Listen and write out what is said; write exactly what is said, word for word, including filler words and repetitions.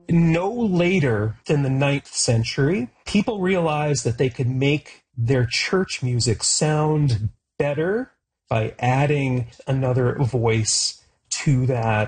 no later than the ninth century, people realized that they could make their church music sound better by adding another voice to that